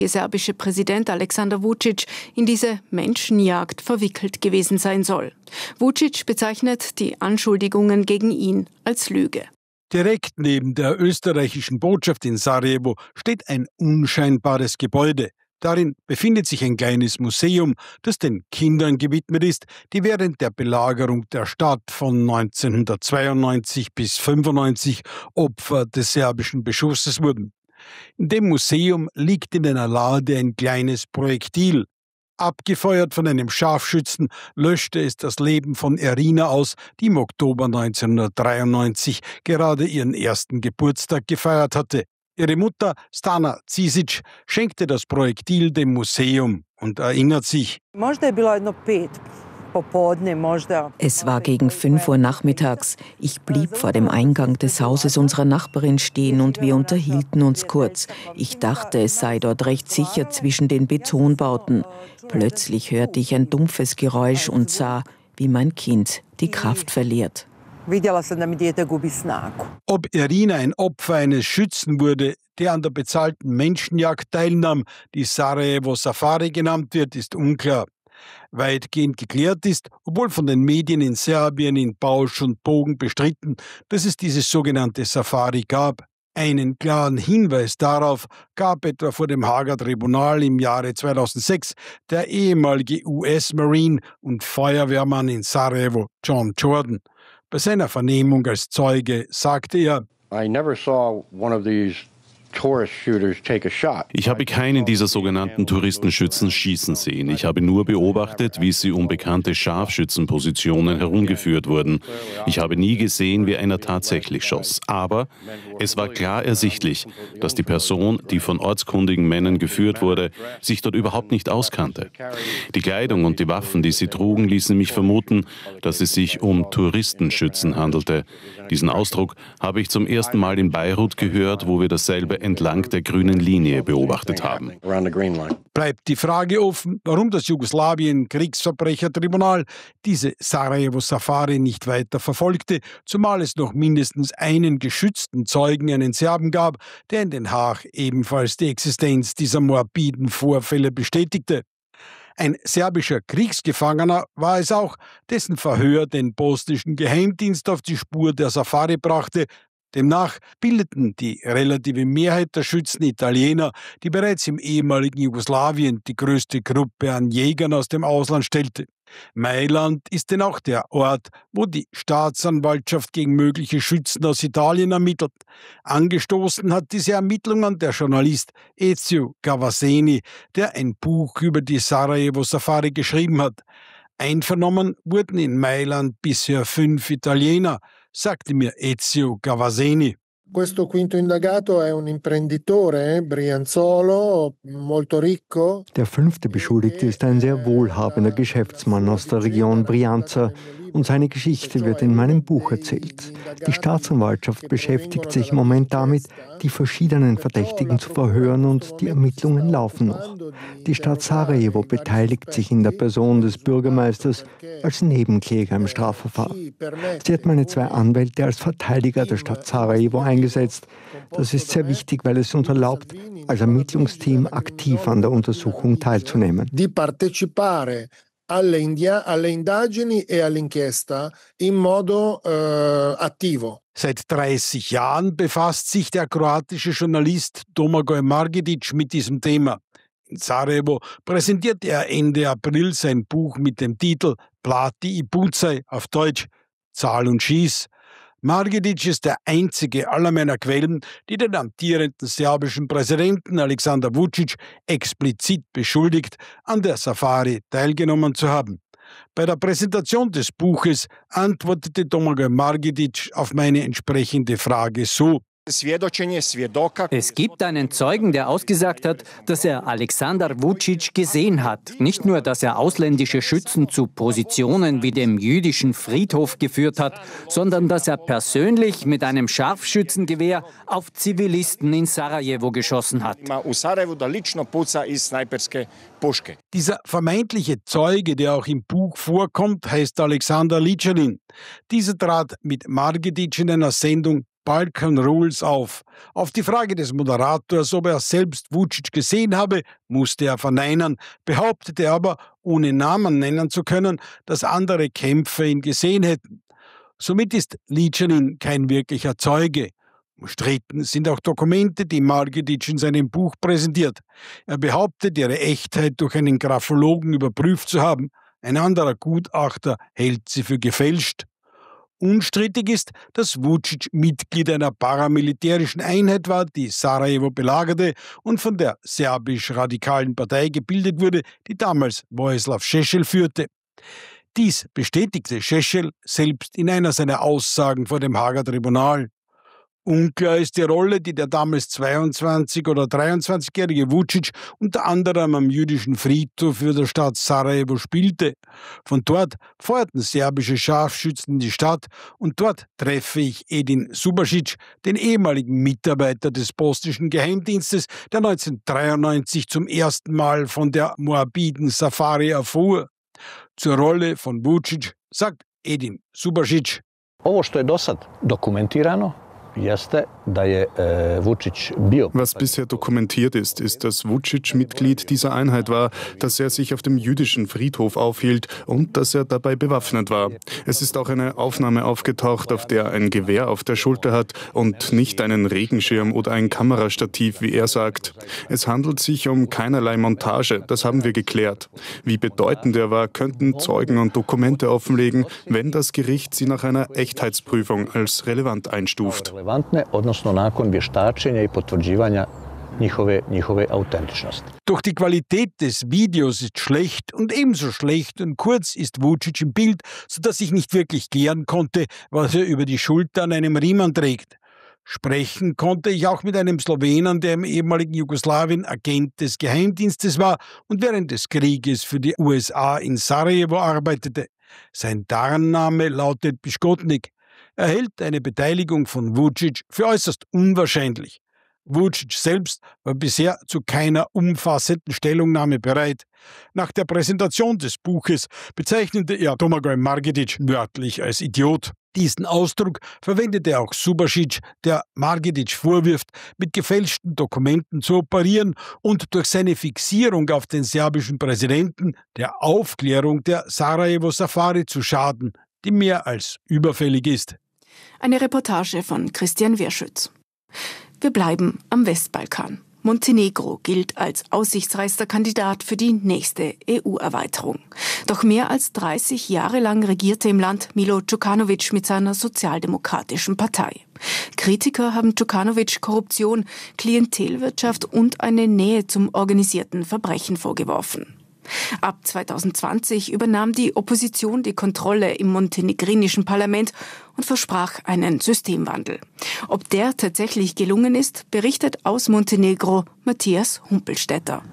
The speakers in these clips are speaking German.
der serbische Präsident Aleksandar Vučić in diese Menschenjagd verwickelt gewesen sein soll. Vučić bezeichnet die Anschuldigungen gegen ihn als Lüge. Direkt neben der österreichischen Botschaft in Sarajevo steht ein unscheinbares Gebäude. Darin befindet sich ein kleines Museum, das den Kindern gewidmet ist, die während der Belagerung der Stadt von 1992 bis 1995 Opfer des serbischen Beschusses wurden. In dem Museum liegt in einer Lade ein kleines Projektil. Abgefeuert von einem Scharfschützen löschte es das Leben von Irina aus, die im Oktober 1993 gerade ihren ersten Geburtstag gefeiert hatte. Ihre Mutter, Stana Cisic, schenkte das Projektil dem Museum und erinnert sich. Es war gegen 5 Uhr nachmittags. Ich blieb vor dem Eingang des Hauses unserer Nachbarin stehen und wir unterhielten uns kurz. Ich dachte, es sei dort recht sicher zwischen den Betonbauten. Plötzlich hörte ich ein dumpfes Geräusch und sah, wie mein Kind die Kraft verliert. Ob Irina ein Opfer eines Schützen wurde, der an der bezahlten Menschenjagd teilnahm, die Sarajevo Safari genannt wird, ist unklar. Weitgehend geklärt ist, obwohl von den Medien in Serbien in Bausch und Bogen bestritten, dass es dieses sogenannte Safari gab. Einen klaren Hinweis darauf gab etwa vor dem Haager Tribunal im Jahre 2006 der ehemalige US-Marine und Feuerwehrmann in Sarajevo, John Jordan. Bei seiner Vernehmung als Zeuge sagte er: Ich habe keinen dieser sogenannten Touristenschützen schießen sehen. Ich habe nur beobachtet, wie sie um bekannte Scharfschützenpositionen herumgeführt wurden. Ich habe nie gesehen, wie einer tatsächlich schoss. Aber es war klar ersichtlich, dass die Person, die von ortskundigen Männern geführt wurde, sich dort überhaupt nicht auskannte. Die Kleidung und die Waffen, die sie trugen, ließen mich vermuten, dass es sich um Touristenschützen handelte. Diesen Ausdruck habe ich zum ersten Mal in Beirut gehört, wo wir dasselbe entlang der grünen Linie beobachtet haben. Bleibt die Frage offen, warum das Jugoslawien-Kriegsverbrechertribunal diese Sarajevo-Safari nicht weiter verfolgte, zumal es noch mindestens einen geschützten Zeugen, einen Serben gab, der in Den Haag ebenfalls die Existenz dieser morbiden Vorfälle bestätigte. Ein serbischer Kriegsgefangener war es auch, dessen Verhör den bosnischen Geheimdienst auf die Spur der Safari brachte. Demnach bildeten die relative Mehrheit der Schützen Italiener, die bereits im ehemaligen Jugoslawien die größte Gruppe an Jägern aus dem Ausland stellte. Mailand ist denn auch der Ort, wo die Staatsanwaltschaft gegen mögliche Schützen aus Italien ermittelt. Angestoßen hat diese Ermittlungen der Journalist Ezio Cavazzeni, der ein Buch über die Sarajevo-Safari geschrieben hat. Einvernommen wurden in Mailand bisher 5 Italiener, sagte mir Ezio Cavazzeni. Questo quinto indagato è un imprenditore, Brianzolo, molto ricco. Der 5. Beschuldigte ist ein sehr wohlhabender Geschäftsmann aus der Region Brianza und seine Geschichte wird in meinem Buch erzählt. Die Staatsanwaltschaft beschäftigt sich im Moment damit, die verschiedenen Verdächtigen zu verhören und die Ermittlungen laufen noch. Die Stadt Sarajevo beteiligt sich in der Person des Bürgermeisters als Nebenkläger im Strafverfahren. Sie hat meine 2 Anwälte als Verteidiger der Stadt Sarajevo eingesetzt. Das ist sehr wichtig, weil es uns erlaubt, als Ermittlungsteam aktiv an der Untersuchung teilzunehmen. Di partecipare alle indagini e all'inchiesta in modo attivo. Seit 30 Jahren befasst sich der kroatische Journalist Domagoj Margedic mit diesem Thema. In Sarajevo präsentierte er Ende April sein Buch mit dem Titel Plati i pucaj, auf Deutsch Zahl und Schieß. Margedic ist der einzige aller meiner Quellen, die den amtierenden serbischen Präsidenten Aleksandar Vučić explizit beschuldigt, an der Safari teilgenommen zu haben. Bei der Präsentation des Buches antwortete Domagoj Margedic auf meine entsprechende Frage so: Es gibt einen Zeugen, der ausgesagt hat, dass er Aleksandar Vučić gesehen hat. Nicht nur, dass er ausländische Schützen zu Positionen wie dem jüdischen Friedhof geführt hat, sondern dass er persönlich mit einem Scharfschützengewehr auf Zivilisten in Sarajevo geschossen hat. Dieser vermeintliche Zeuge, der auch im Buch vorkommt, heißt Alexander Ličanin. Dieser trat mit Margedic in einer Sendung Balkan Rules auf. Auf die Frage des Moderators, ob er selbst Vučić gesehen habe, musste er verneinen, behauptete aber, ohne Namen nennen zu können, dass andere Kämpfer ihn gesehen hätten. Somit ist Ličanin kein wirklicher Zeuge. Umstritten sind auch Dokumente, die Margetić in seinem Buch präsentiert. Er behauptet, ihre Echtheit durch einen Graphologen überprüft zu haben. Ein anderer Gutachter hält sie für gefälscht. Unstrittig ist, dass Vučić Mitglied einer paramilitärischen Einheit war, die Sarajevo belagerte und von der serbisch-radikalen Partei gebildet wurde, die damals Vojislav Šešelj führte. Dies bestätigte Šešelj selbst in einer seiner Aussagen vor dem Haager Tribunal. Unklar ist die Rolle, die der damals 22- oder 23-jährige Vučić unter anderem am jüdischen Friedhof für der Stadt Sarajevo spielte. Von dort feuerten serbische Scharfschützen in die Stadt und dort treffe ich Edin Subašić, den ehemaligen Mitarbeiter des bosnischen Geheimdienstes, der 1993 zum ersten Mal von der Moabiten-Safari erfuhr. Zur Rolle von Vučić sagt Edin Subašić. Ovo što je dosad dokumentirano, was bisher dokumentiert ist, ist, dass Vučić Mitglied dieser Einheit war, dass er sich auf dem jüdischen Friedhof aufhielt und dass er dabei bewaffnet war. Es ist auch eine Aufnahme aufgetaucht, auf der er ein Gewehr auf der Schulter hat und nicht einen Regenschirm oder ein Kamerastativ, wie er sagt. Es handelt sich um keinerlei Montage, das haben wir geklärt. Wie bedeutend er war, könnten Zeugen und Dokumente offenlegen, wenn das Gericht sie nach einer Echtheitsprüfung als relevant einstuft. Odnosno nakon vještačenja I potvrđivanja njihove autentičnosti. Doch die Qualität des Videos ist schlecht und ebenso schlecht und kurz ist Vučić im Bild, sodass ich nicht wirklich klären konnte, was er über die Schulter an einem Riemen trägt. Sprechen konnte ich auch mit einem Slowenen, der im ehemaligen Jugoslawien Agent des Geheimdienstes war und während des Krieges für die USA in Sarajevo arbeitete. Sein Tarnname lautet Biskotnik. Er hält eine Beteiligung von Vučić für äußerst unwahrscheinlich. Vučić selbst war bisher zu keiner umfassenden Stellungnahme bereit. Nach der Präsentation des Buches bezeichnete er Domagoj Margetić wörtlich als Idiot. Diesen Ausdruck verwendete auch Subašić, der Margetić vorwirft, mit gefälschten Dokumenten zu operieren und durch seine Fixierung auf den serbischen Präsidenten der Aufklärung der Sarajevo-Safari zu schaden, die mehr als überfällig ist. Eine Reportage von Christian Werschütz. Wir bleiben am Westbalkan. Montenegro gilt als aussichtsreichster Kandidat für die nächste EU-Erweiterung. Doch mehr als 30 Jahre lang regierte im Land Milo Đukanović mit seiner sozialdemokratischen Partei. Kritiker haben Đukanović Korruption, Klientelwirtschaft und eine Nähe zum organisierten Verbrechen vorgeworfen. Ab 2020 übernahm die Opposition die Kontrolle im montenegrinischen Parlament und versprach einen Systemwandel. Ob der tatsächlich gelungen ist, berichtet aus Montenegro Matthias Humpelstädter.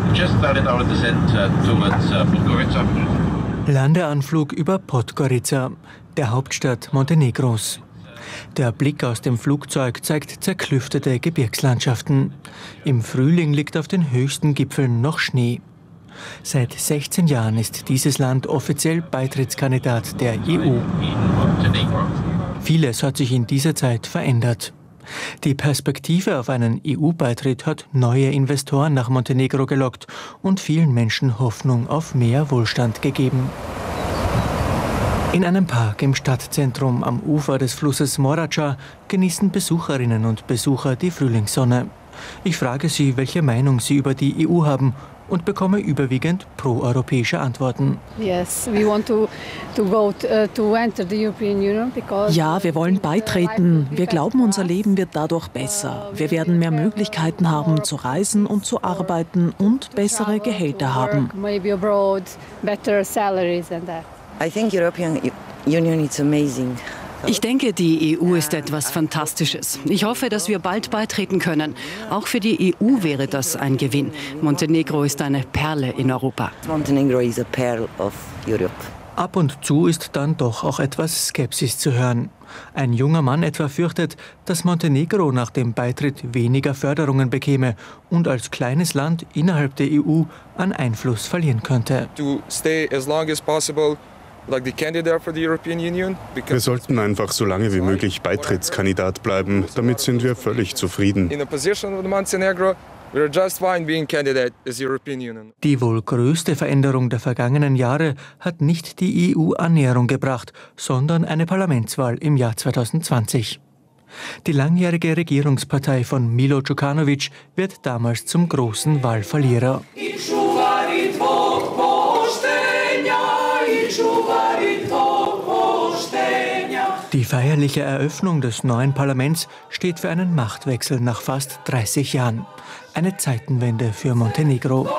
Landeanflug über Podgorica, der Hauptstadt Montenegros. Der Blick aus dem Flugzeug zeigt zerklüftete Gebirgslandschaften. Im Frühling liegt auf den höchsten Gipfeln noch Schnee. Seit 16 Jahren ist dieses Land offiziell Beitrittskandidat der EU. Vieles hat sich in dieser Zeit verändert. Die Perspektive auf einen EU-Beitritt hat neue Investoren nach Montenegro gelockt und vielen Menschen Hoffnung auf mehr Wohlstand gegeben. In einem Park im Stadtzentrum am Ufer des Flusses Morača genießen Besucherinnen und Besucher die Frühlingssonne. Ich frage sie, welche Meinung sie über die EU haben und bekomme überwiegend proeuropäische Antworten. Ja, wir wollen beitreten. Wir glauben, unser Leben wird dadurch besser. Wir werden mehr Möglichkeiten haben, zu reisen und zu arbeiten und bessere Gehälter haben. Ich denke, die EU ist etwas Fantastisches. Ich hoffe, dass wir bald beitreten können. Auch für die EU wäre das ein Gewinn. Montenegro ist eine Perle in Europa. Montenegro is a pearl of Europe. Ab und zu ist dann doch auch etwas Skepsis zu hören. Ein junger Mann etwa fürchtet, dass Montenegro nach dem Beitritt weniger Förderungen bekäme und als kleines Land innerhalb der EU an Einfluss verlieren könnte. To stay as long as possible Wir sollten einfach so lange wie möglich Beitrittskandidat bleiben. Damit sind wir völlig zufrieden. Die wohl größte Veränderung der vergangenen Jahre hat nicht die EU-Annäherung gebracht, sondern eine Parlamentswahl im Jahr 2020. Die langjährige Regierungspartei von Milo Djukanovic wird damals zum großen Wahlverlierer. Die feierliche Eröffnung des neuen Parlaments steht für einen Machtwechsel nach fast 30 Jahren. Eine Zeitenwende für Montenegro.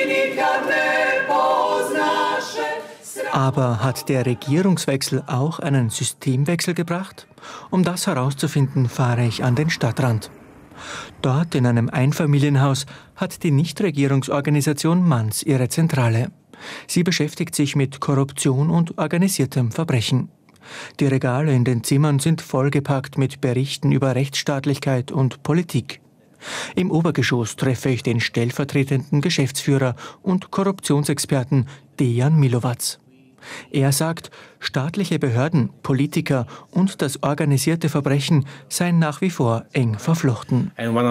Aber hat der Regierungswechsel auch einen Systemwechsel gebracht? Um das herauszufinden, fahre ich an den Stadtrand. Dort in einem Einfamilienhaus hat die Nichtregierungsorganisation Manz ihre Zentrale. Sie beschäftigt sich mit Korruption und organisiertem Verbrechen. Die Regale in den Zimmern sind vollgepackt mit Berichten über Rechtsstaatlichkeit und Politik. Im Obergeschoss treffe ich den stellvertretenden Geschäftsführer und Korruptionsexperten Dejan Milovac. Er sagt, staatliche Behörden, Politiker und das organisierte Verbrechen seien nach wie vor eng verflochten.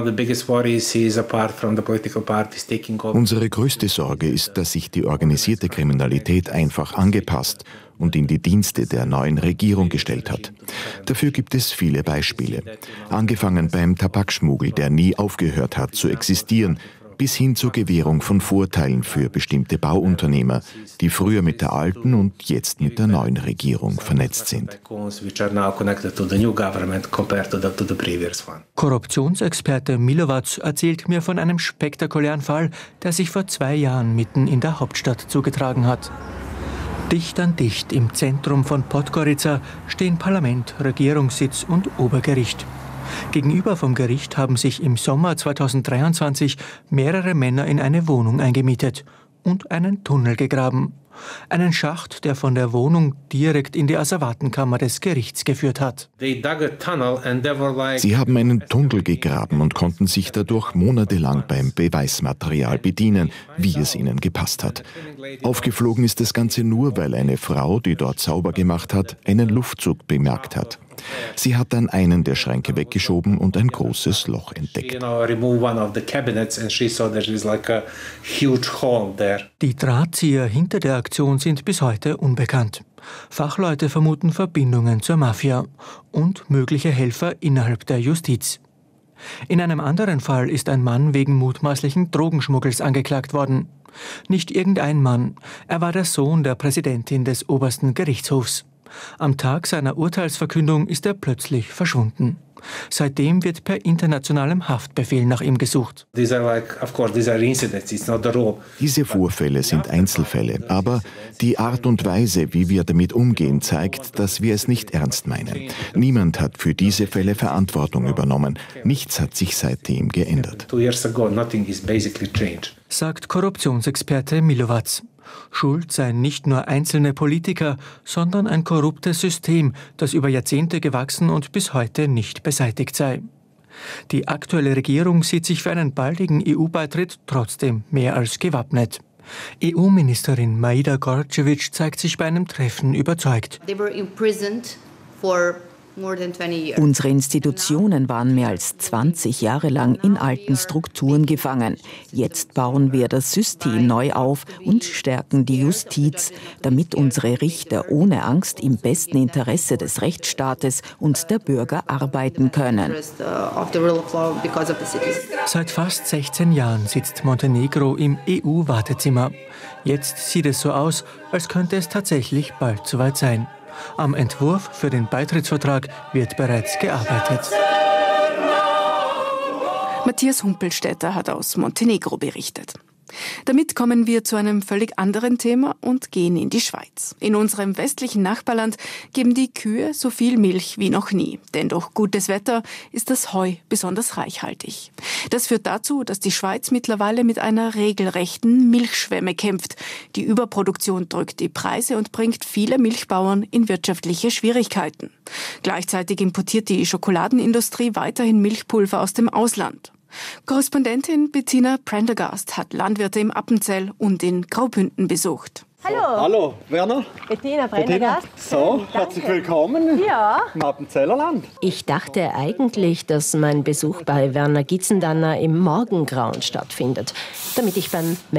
Unsere größte Sorge ist, dass sich die organisierte Kriminalität einfach angepasst und in die Dienste der neuen Regierung gestellt hat. Dafür gibt es viele Beispiele. Angefangen beim Tabakschmuggel, der nie aufgehört hat zu existieren, bis hin zur Gewährung von Vorteilen für bestimmte Bauunternehmer, die früher mit der alten und jetzt mit der neuen Regierung vernetzt sind. Korruptionsexperte Milovac erzählt mir von einem spektakulären Fall, der sich vor 2 Jahren mitten in der Hauptstadt zugetragen hat. Dicht an dicht im Zentrum von Podgorica stehen Parlament, Regierungssitz und Obergericht. Gegenüber vom Gericht haben sich im Sommer 2023 mehrere Männer in eine Wohnung eingemietet und einen Tunnel gegraben. Einen Schacht, der von der Wohnung direkt in die Asservatenkammer des Gerichts geführt hat. Sie haben einen Tunnel gegraben und konnten sich dadurch monatelang beim Beweismaterial bedienen, wie es ihnen gepasst hat. Aufgeflogen ist das Ganze nur, weil eine Frau, die dort sauber gemacht hat, einen Luftzug bemerkt hat. Sie hat dann einen der Schränke weggeschoben und ein großes Loch entdeckt. Die Drahtzieher hinter der Aktion sind bis heute unbekannt. Fachleute vermuten Verbindungen zur Mafia und mögliche Helfer innerhalb der Justiz. In einem anderen Fall ist ein Mann wegen mutmaßlichen Drogenschmuggels angeklagt worden. Nicht irgendein Mann, er war der Sohn der Präsidentin des obersten Gerichtshofs. Am Tag seiner Urteilsverkündung ist er plötzlich verschwunden. Seitdem wird per internationalem Haftbefehl nach ihm gesucht. Diese Vorfälle sind Einzelfälle, aber die Art und Weise, wie wir damit umgehen, zeigt, dass wir es nicht ernst meinen. Niemand hat für diese Fälle Verantwortung übernommen. Nichts hat sich seitdem geändert, sagt Korruptionsexperte Milovac. Schuld seien nicht nur einzelne Politiker, sondern ein korruptes System, das über Jahrzehnte gewachsen und bis heute nicht beseitigt sei. Die aktuelle Regierung sieht sich für einen baldigen EU-Beitritt trotzdem mehr als gewappnet. EU-Ministerin Maida Gorcevic zeigt sich bei einem Treffen überzeugt. Unsere Institutionen waren mehr als 20 Jahre lang in alten Strukturen gefangen. Jetzt bauen wir das System neu auf und stärken die Justiz, damit unsere Richter ohne Angst im besten Interesse des Rechtsstaates und der Bürger arbeiten können. Seit fast 16 Jahren sitzt Montenegro im EU-Wartezimmer. Jetzt sieht es so aus, als könnte es tatsächlich bald soweit sein. Am Entwurf für den Beitrittsvertrag wird bereits gearbeitet. Matthias Humpelstädter hat aus Montenegro berichtet. Damit kommen wir zu einem völlig anderen Thema und gehen in die Schweiz. In unserem westlichen Nachbarland geben die Kühe so viel Milch wie noch nie. Denn durch gutes Wetter ist das Heu besonders reichhaltig. Das führt dazu, dass die Schweiz mittlerweile mit einer regelrechten Milchschwemme kämpft. Die Überproduktion drückt die Preise und bringt viele Milchbauern in wirtschaftliche Schwierigkeiten. Gleichzeitig importiert die Schokoladenindustrie weiterhin Milchpulver aus dem Ausland. Korrespondentin Bettina Prendergast hat Landwirte im Appenzell und in Graubünden besucht. Hallo. Hallo, Werner. Bettina Brennergast. So, herzlich willkommen. Ja. Im Appenzellerland. Ich dachte eigentlich, dass mein Besuch bei Werner Gitzendanner im Morgengrauen stattfindet, damit ich beim